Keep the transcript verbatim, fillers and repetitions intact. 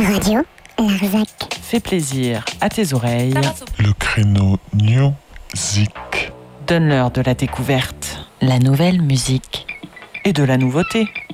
Radio Larzac. Fais plaisir à tes oreilles. Le créneau Music. Donne-leur de la découverte, la nouvelle musique et de la nouveauté.